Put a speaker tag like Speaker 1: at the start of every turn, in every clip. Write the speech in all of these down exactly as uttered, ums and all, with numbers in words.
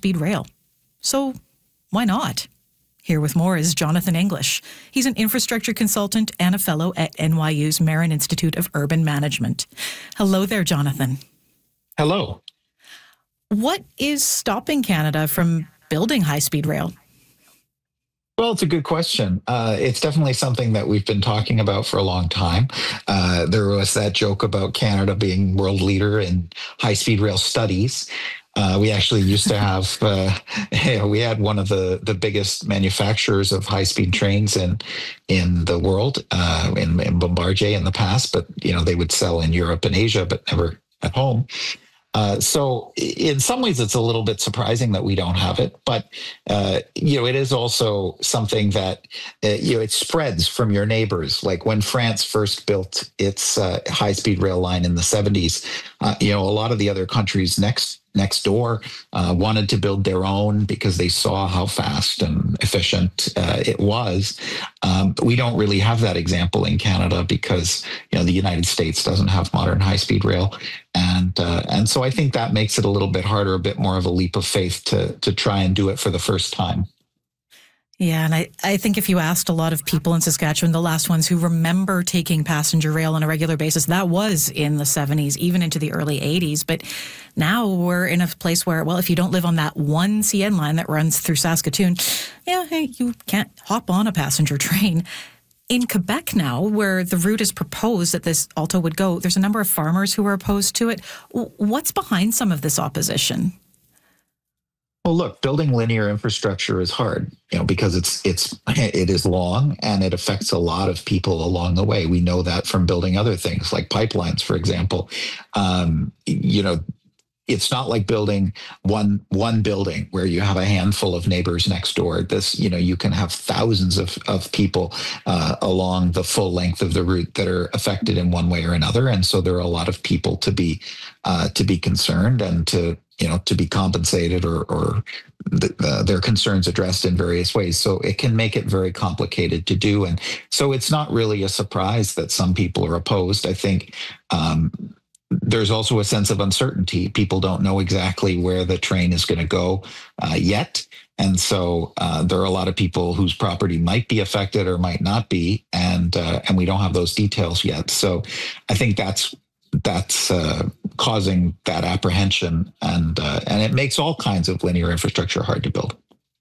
Speaker 1: high-speed rail. So why not? Here with more is Jonathan English. He's an infrastructure consultant and a fellow at N Y U's Marin Institute of Urban Management. Hello there, Jonathan.
Speaker 2: Hello.
Speaker 1: What is stopping Canada from building high-speed rail?
Speaker 2: Well, it's a good question. Uh, it's definitely something that we've been talking about for a long time. Uh, there was that joke about Canada being world leader in high-speed rail studies. Uh, we actually used to have, uh, you know, we had one of the, the biggest manufacturers of high-speed trains in in the world, uh, in, in Bombardier in the past, but, you know, they would sell in Europe and Asia, but never at home. Uh, so in some ways, it's a little bit surprising that we don't have it, but uh, you know, it is also something that uh, you know it spreads from your neighbors. Like when France first built its uh, high-speed rail line in the seventies, uh, you know, a lot of the other countries next next door uh, wanted to build their own because they saw how fast and efficient uh, it was. Um, we don't really have that example in Canada because you know the United States doesn't have modern high-speed rail. And uh, and so I think that makes it a little bit harder, a bit more of a leap of faith to to try and do it for the first time.
Speaker 1: Yeah, and I, I think if you asked a lot of people in Saskatchewan, the last ones who remember taking passenger rail on a regular basis, that was in the seventies, even into the early eighties. But now we're in a place where, well, if you don't live on that one C N line that runs through Saskatoon, yeah, hey, you can't hop on a passenger train. In Quebec now, where the route is proposed that this Alto would go, there's a number of farmers who are opposed to it. What's behind some of this opposition?
Speaker 2: Well, look, building linear infrastructure is hard, you know, because it's it's it is long and it affects a lot of people along the way. We know that from building other things like pipelines, for example. Um, you know, it's not like building one one building where you have a handful of neighbors next door. This, you know, you can have thousands of of people uh, along the full length of the route that are affected in one way or another, and so there are a lot of people to be uh, to be concerned and to you know to be compensated or or the, uh, their concerns addressed in various ways. So it can make it very complicated to do, and so it's not really a surprise that some people are opposed. I think. Um, There's also a sense of uncertainty. People don't know exactly where the train is going to go uh, yet. And so uh, there are a lot of people whose property might be affected or might not be. And uh, and we don't have those details yet. So I think that's that's uh, causing that apprehension. And, uh, and it makes all kinds of linear infrastructure hard to build.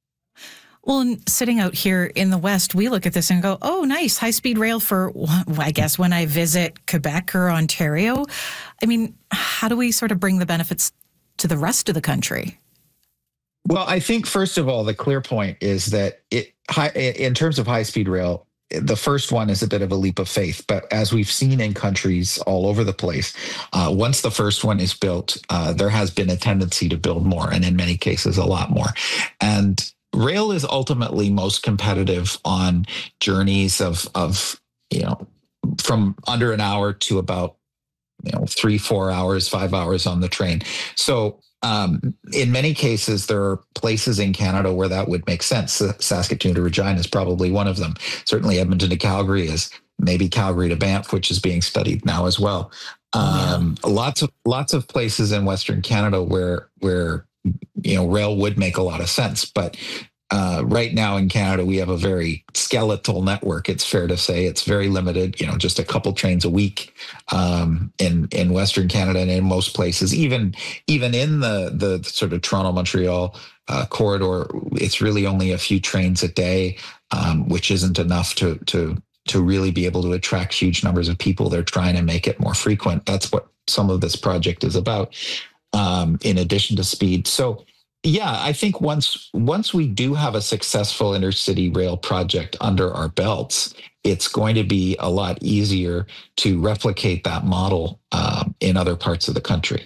Speaker 1: Well, and sitting out here in the West, we look at this and go, oh, nice, high-speed rail for, I guess, when I visit Quebec or Ontario. I mean, how do we sort of bring the benefits to the rest of the country?
Speaker 2: Well, I think, first of all, the clear point is that it, high, in terms of high-speed rail, the first one is a bit of a leap of faith. But as we've seen in countries all over the place, uh, once the first one is built, uh, there has been a tendency to build more, and in many cases, a lot more. And rail is ultimately most competitive on journeys of, of, you know, from under an hour to about, you know, three, four hours, five hours on the train. So um, in many cases, there are places in Canada where that would make sense. Saskatoon to Regina is probably one of them. Certainly Edmonton to Calgary is, maybe Calgary to Banff, which is being studied now as well. Um, yeah. Lots of lots of places in Western Canada where where you know, rail would make a lot of sense. But uh, right now in Canada, we have a very skeletal network. It's fair to say it's very limited, you know, just a couple trains a week um, in, in Western Canada and in most places, even, even in the, the sort of Toronto, Montreal uh, corridor, it's really only a few trains a day, um, which isn't enough to, to, to really be able to attract huge numbers of people. They're trying to make it more frequent. That's what some of this project is about. Um, in addition to speed. So, yeah, I think once once we do have a successful intercity rail project under our belts, it's going to be a lot easier to replicate that model uh, in other parts of the country.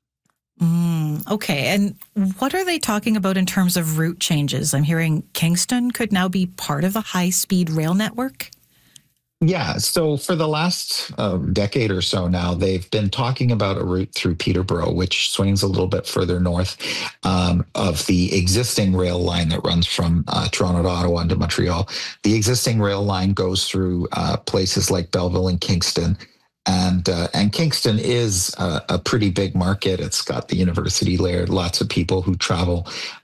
Speaker 1: Mm, okay. And what are they talking about in terms of route changes? I'm hearing Kingston could now be part of a high-speed rail network.
Speaker 2: Yeah, so for the last uh, decade or so now, they've been talking about a route through Peterborough, which swings a little bit further north um, of the existing rail line that runs from uh, Toronto to Ottawa to Montreal. The existing rail line goes through uh, places like Belleville and Kingston. And uh, and Kingston is a, a pretty big market. It's got the university there, lots of people who travel